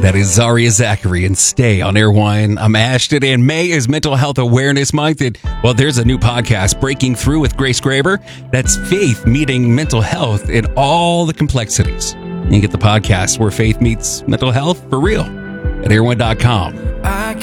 That is Zaria Zachary and Stay on Airwine. I'm Ashton, and May is Mental Health Awareness Month. And, well, there's a new podcast, Breaking Through with Grace Graber. That's faith meeting mental health in all the complexities. You can get the podcast where faith meets mental health for real at airwine.com.